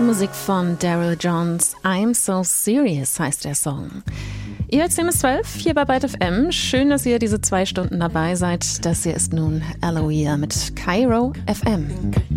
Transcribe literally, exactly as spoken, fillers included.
Musik von Daryl Johns. I'm So Serious heißt der Song. Ihr hört zehn bis zwölf hier bei Byte F M. Schön, dass ihr diese zwei Stunden dabei seid. Das hier ist nun Aloia mit Kairo F M.